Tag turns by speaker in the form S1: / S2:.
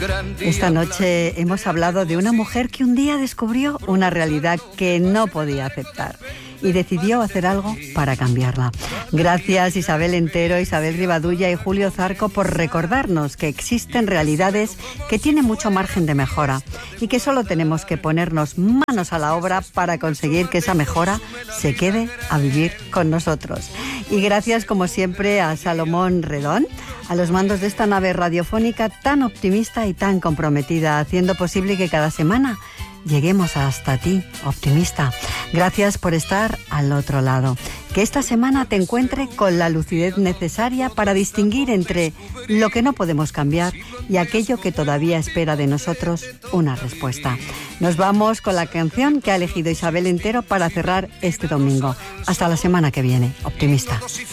S1: Esta noche hemos hablado de una mujer que un día descubrió una realidad que no podía aceptar y decidió hacer algo para cambiarla. Gracias Isabel Entero, Isabel Rivadulla y Julio Zarco por recordarnos que existen realidades que tienen mucho margen de mejora y que solo tenemos que ponernos manos a la obra para conseguir que esa mejora se quede a vivir con nosotros. Y gracias como siempre a Salomón Redón, a los mandos de esta nave radiofónica tan optimista y tan comprometida, haciendo posible que cada semana lleguemos hasta ti, optimista. Gracias por estar al otro lado. Que esta semana te encuentre con la lucidez necesaria para distinguir entre lo que no podemos cambiar y aquello que todavía espera de nosotros una respuesta. Nos vamos con la canción que ha elegido Isabel Entero para cerrar este domingo. Hasta la semana que viene, optimista.